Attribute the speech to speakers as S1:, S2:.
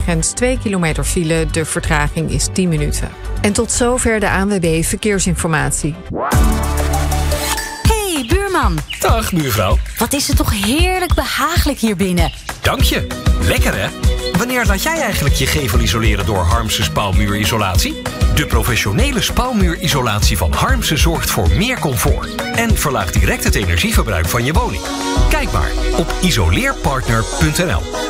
S1: Wegens 2 kilometer file. De vertraging is 10 minuten. En tot zover de ANWB Verkeersinformatie.
S2: Hey, buurman.
S3: Dag, buurvrouw.
S2: Wat is het toch heerlijk behagelijk hier binnen.
S3: Dank je. Lekker, hè? Wanneer laat jij eigenlijk je gevel isoleren door Harmsen spouwmuurisolatie? De professionele spouwmuurisolatie van Harmsen zorgt voor meer comfort en verlaagt direct het energieverbruik van je woning. Kijk maar op isoleerpartner.nl.